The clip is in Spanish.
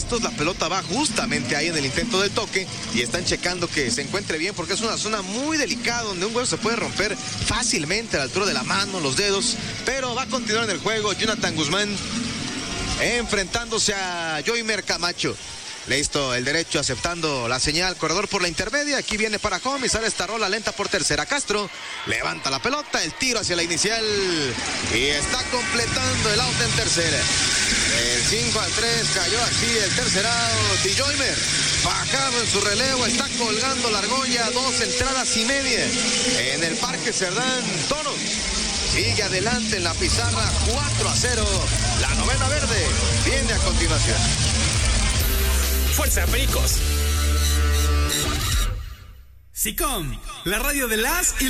estos, la pelota va justamente ahí en el intento del toque y están checando que se encuentre bien porque es una zona muy delicada donde un huevo se puede romper fácilmente a la altura de la mano, los dedos, pero va a continuar en el juego Jonathan Guzmán enfrentándose a Joymer Camacho. Listo, el derecho aceptando la señal, corredor por la intermedia, aquí viene para home y sale esta rola lenta por tercera. Castro levanta la pelota, el tiro hacia la inicial y está completando el out en tercera. El 5-3 cayó aquí el tercer out y Joymer bajado en su relevo, está colgando la argolla, 2 entradas y media en el Parque Cerdán. Toros sigue adelante en la pizarra, 4-0. La novena verde viene a continuación. ¡Fuerza, Pericos! SICOM, la radio de las y